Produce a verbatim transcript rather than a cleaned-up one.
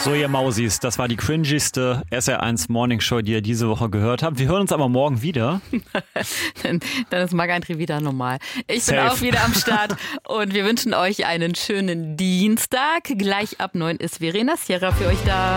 So, ihr Mausis, das war die cringigste S R eins Morning Show, die ihr diese Woche gehört habt. Wir hören uns aber morgen wieder. Dann ist Marc-André wieder normal. Ich Safe. bin auch wieder am Start und wir wünschen euch einen schönen Dienstag. Gleich ab neun ist Verena Sierra für euch da.